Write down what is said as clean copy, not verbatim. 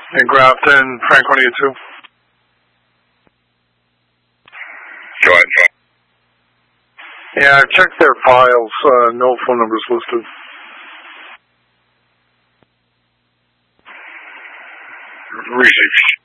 In Grafton, Frank 182. Go ahead. Yeah, I've checked their files. No phone numbers listed. Received.